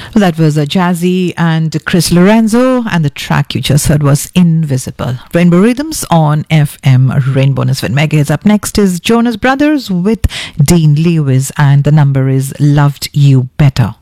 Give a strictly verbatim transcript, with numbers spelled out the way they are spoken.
That was a Jazzy and Chris Lorenzo, and the track you just heard was Invisible. Rainbow Rhythms on F M Rainbow Nisvet Megahertz. Up next is Jonas Brothers with Dean Lewis, and the number is Loved You Better.